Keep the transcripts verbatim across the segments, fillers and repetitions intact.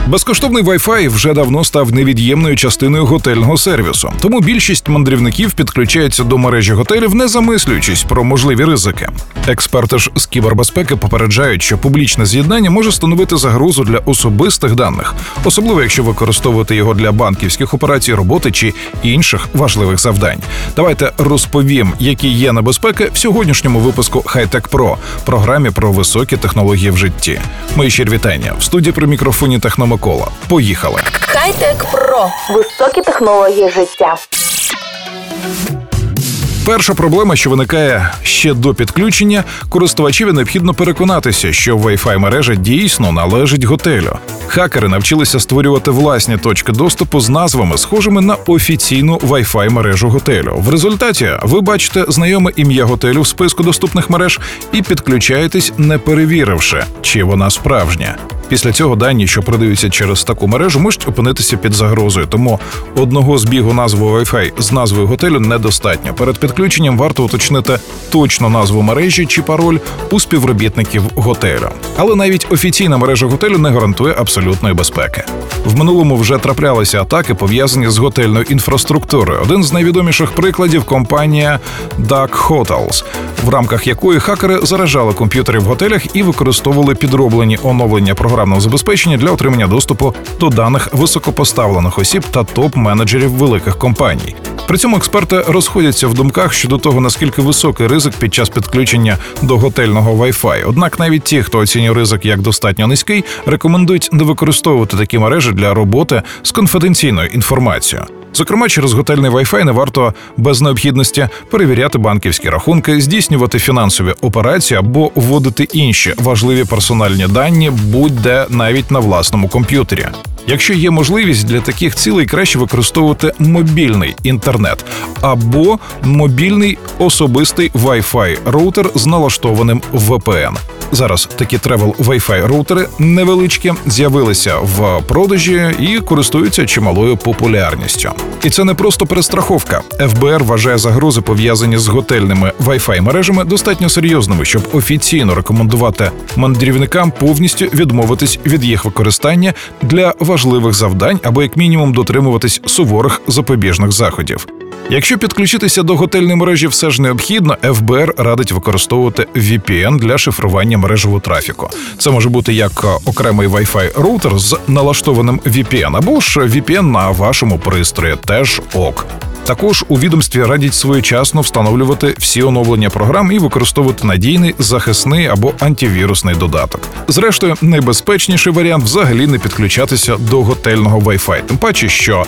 Безкоштовний Wi-Fi вже давно став невід'ємною частиною готельного сервісу, тому більшість мандрівників підключаються до мережі готелів, не замислюючись про можливі ризики. Експерти ж з кібербезпеки попереджають, що публічне з'єднання може становити загрозу для особистих даних, особливо якщо використовувати його для банківських операцій, роботи чи інших важливих завдань. Давайте розповім, які є небезпеки в сьогоднішньому випуску High-Tech Pro – програмі про високі технології в житті. Мої щирі вітання. В студії при мікрофоні Техномикола. Поїхали! High-Tech Pro – високі технології життя. Перша проблема, що виникає ще до підключення, користувачеві необхідно переконатися, що Wi-Fi мережа дійсно належить готелю. Хакери навчилися створювати власні точки доступу з назвами, схожими на офіційну Wi-Fi мережу готелю. В результаті ви бачите знайоме ім'я готелю в списку доступних мереж і підключаєтесь, не перевіривши, чи вона справжня. Після цього дані, що продаються через таку мережу, можуть опинитися під загрозою, тому одного збігу назви Wi-Fi з назвою готелю недостатньо. Перед підключенням варто уточнити точну назву мережі чи пароль у співробітників готелю. Але навіть офіційна мережа готелю не гарантує абсолютної безпеки. В минулому вже траплялися атаки, пов'язані з готельною інфраструктурою. Один з найвідоміших прикладів – компанія Duck Hotels, в рамках якої хакери заражали комп'ютери в готелях і використовували підроблені оновлення програмного забезпечення для отримання доступу до даних високопоставлених осіб та топ-менеджерів великих компаній. При цьому експерти розходяться в думках щодо того, наскільки високий ризик під час підключення до готельного Wi-Fi. Однак навіть ті, хто оцінює ризик як достатньо низький, рекомендують не використовувати такі мережі для роботи з конфіденційною інформацією. Зокрема, через готельний Wi-Fi не варто без необхідності перевіряти банківські рахунки, здійснювати фінансові операції або вводити інші важливі персональні дані будь-де, навіть на власному комп'ютері. Якщо є можливість, для таких цілей краще використовувати мобільний інтернет або мобільний особистий Wi-Fi роутер з налаштованим ве пі ен. Зараз такі тревел Wi-Fi роутери невеличкі з'явилися в продажі і користуються чималою популярністю. І це не просто перестраховка. еф бе ер вважає загрози, пов'язані з готельними Wi-Fi мережами, достатньо серйозними, щоб офіційно рекомендувати мандрівникам повністю відмовитись від їх використання для важливих завдань або як мінімум дотримуватись суворих запобіжних заходів. Якщо підключитися до готельної мережі все ж необхідно, еф бе ер радить використовувати ві пі ен для шифрування мережевого трафіку. Це може бути як окремий Wi-Fi роутер з налаштованим ві пі ен, або ж ві пі ен на вашому пристрої, теж ок. Також у відомстві радять своєчасно встановлювати всі оновлення програм і використовувати надійний, захисний або антивірусний додаток. Зрештою, найбезпечніший варіант – взагалі не підключатися до готельного Wi-Fi. Тим паче, що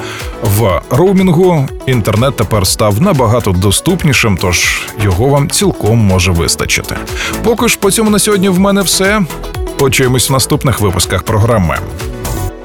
в роумінгу інтернет тепер став набагато доступнішим, тож його вам цілком може вистачити. Поки ж по цьому на сьогодні в мене все. Почуємось в наступних випусках програми.